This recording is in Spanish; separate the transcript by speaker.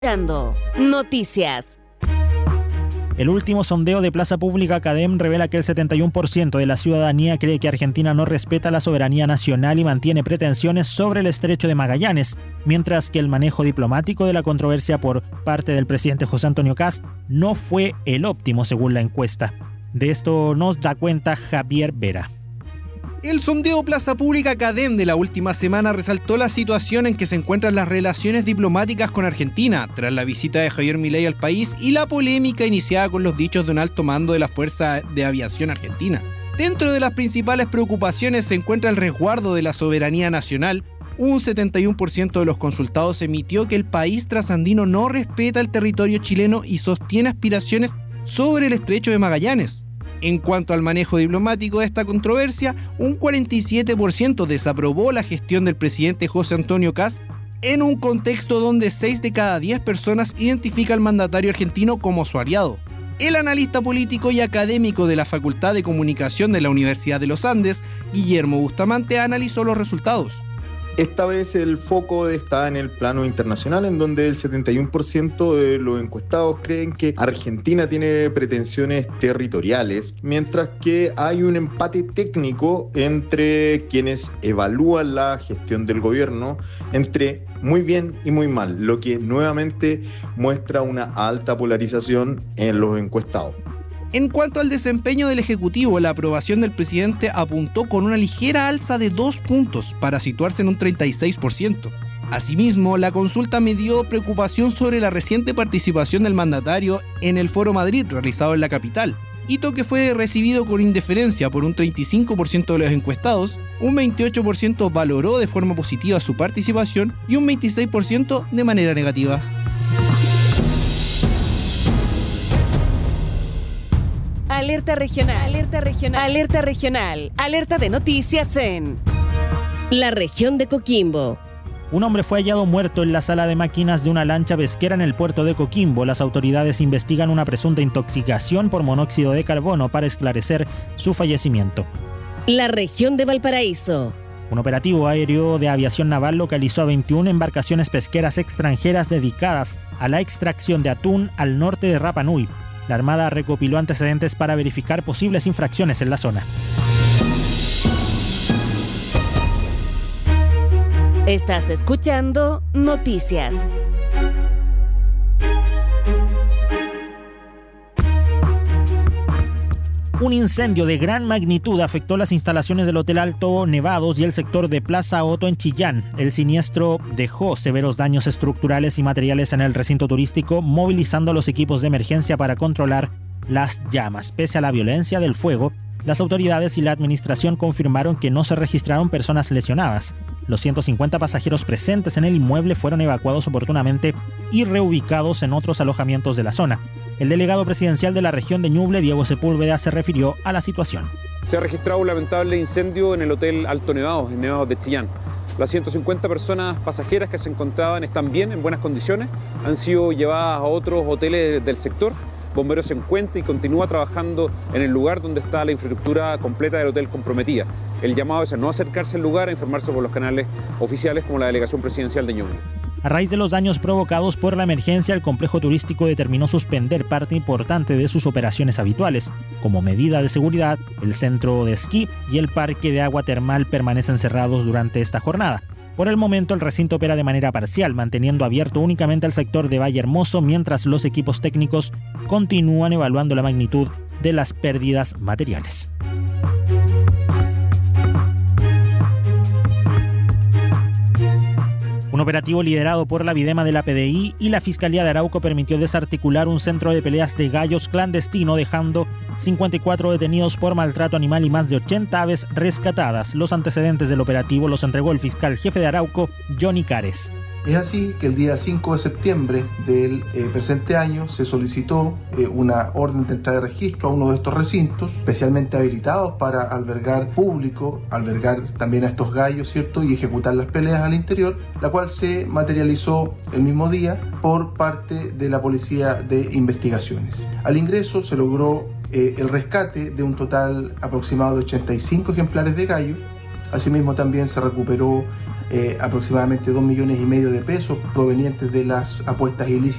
Speaker 1: Noticias.
Speaker 2: El último sondeo de Plaza Pública Cadem revela que el 71% de la ciudadanía cree que Argentina no respeta la soberanía nacional y mantiene pretensiones sobre el Estrecho de Magallanes, mientras que el manejo diplomático de la controversia por parte del presidente José Antonio Kast no fue el óptimo según la encuesta. De esto nos da cuenta Javier Vera.
Speaker 3: El sondeo Plaza Pública Cadem de la última semana resaltó la situación en que se encuentran las relaciones diplomáticas con Argentina, tras la visita de Javier Milei al país y la polémica iniciada con los dichos de un alto mando de la Fuerza de Aviación Argentina. Dentro de las principales preocupaciones se encuentra el resguardo de la soberanía nacional. Un 71% de los consultados emitió que el país trasandino no respeta el territorio chileno y sostiene aspiraciones sobre el Estrecho de Magallanes. En cuanto al manejo diplomático de esta controversia, un 47% desaprobó la gestión del presidente José Antonio Kast en un contexto donde 6 de cada 10 personas identifica al mandatario argentino como su aliado. El analista político y académico de la Facultad de Comunicación de la Universidad de los Andes, Guillermo Bustamante, analizó los resultados.
Speaker 4: Esta vez el foco está en el plano internacional, en donde el 71% de los encuestados creen que Argentina tiene pretensiones territoriales, mientras que hay un empate técnico entre quienes evalúan la gestión del gobierno, entre muy bien y muy mal, lo que nuevamente muestra una alta polarización en los encuestados.
Speaker 3: En cuanto al desempeño del Ejecutivo, la aprobación del presidente apuntó con una ligera alza de 2 puntos para situarse en un 36%. Asimismo, la consulta midió preocupación sobre la reciente participación del mandatario en el Foro Madrid realizado en la capital, hito que fue recibido con indiferencia por un 35% de los encuestados, un 28% valoró de forma positiva su participación y un 26% de manera negativa.
Speaker 1: Alerta regional, alerta regional, alerta regional, alerta de noticias en la región de Coquimbo.
Speaker 2: Un hombre fue hallado muerto en la sala de máquinas de una lancha pesquera en el puerto de Coquimbo. Las autoridades investigan una presunta intoxicación por monóxido de carbono para esclarecer su fallecimiento.
Speaker 1: La región de Valparaíso.
Speaker 2: Un operativo aéreo de aviación naval localizó a 21 embarcaciones pesqueras extranjeras dedicadas a la extracción de atún al norte de Rapa Nui. La Armada recopiló antecedentes para verificar posibles infracciones en la zona.
Speaker 1: Estás escuchando Noticias.
Speaker 2: Un incendio de gran magnitud afectó las instalaciones del Hotel Alto Nevados y el sector de Plaza Otto en Chillán. El siniestro dejó severos daños estructurales y materiales en el recinto turístico, movilizando a los equipos de emergencia para controlar las llamas. Pese a la violencia del fuego, las autoridades y la administración confirmaron que no se registraron personas lesionadas. Los 150 pasajeros presentes en el inmueble fueron evacuados oportunamente y reubicados en otros alojamientos de la zona. El delegado presidencial de la región de Ñuble, Diego Sepúlveda, se refirió a la situación.
Speaker 5: Se ha registrado un lamentable incendio en el Hotel Alto Nevados, en Nevados de Chillán. Las 150 personas pasajeras que se encontraban están bien, en buenas condiciones. Han sido llevadas a otros hoteles del sector. Bomberos se encuentra y continúa trabajando en el lugar donde está la infraestructura completa del hotel comprometida. El llamado es a no acercarse al lugar, a informarse por los canales oficiales como la delegación presidencial de Ñuble.
Speaker 2: A raíz de los daños provocados por la emergencia, el complejo turístico determinó suspender parte importante de sus operaciones habituales. Como medida de seguridad, el centro de esquí y el parque de agua termal permanecen cerrados durante esta jornada. Por el momento, el recinto opera de manera parcial, manteniendo abierto únicamente el sector de Valle Hermoso, mientras los equipos técnicos continúan evaluando la magnitud de las pérdidas materiales. Un operativo liderado por la Videma de la PDI y la Fiscalía de Arauco permitió desarticular un centro de peleas de gallos clandestino, dejando 54 detenidos por maltrato animal y más de 80 aves rescatadas. Los antecedentes del operativo los entregó el fiscal jefe de Arauco, Johnny Cares.
Speaker 6: Es así que el día 5 de septiembre del presente año se solicitó una orden de entrada de registro a uno de estos recintos, especialmente habilitados para albergar público, albergar también a estos gallos, ¿cierto? Y ejecutar las peleas al interior, la cual se materializó el mismo día por parte de la Policía de Investigaciones. Al ingreso se logró el rescate de un total aproximado de 85 ejemplares de gallo. Asimismo también se recuperó aproximadamente 2,5 millones de pesos provenientes de las apuestas ilícitas